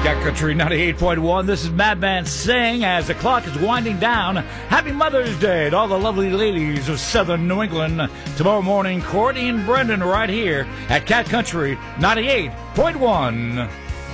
Cat Country 98.1. This is Madman Sing as the clock is winding down. Happy Mother's Day to all the lovely ladies of Southern New England. Tomorrow morning, Courtney and Brendan right here at Cat Country 98.1.